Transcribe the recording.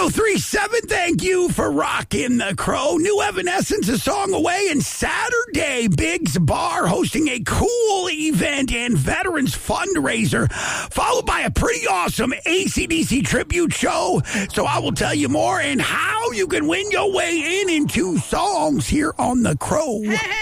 1037, thank you for rocking the Crow. New Evanescence, a song away, and Saturday, Biggs Bar hosting a cool event and veterans fundraiser, followed by a pretty awesome AC/DC tribute show. So I will tell you more and how you can win your way in 2 songs here on the Crow. Hey,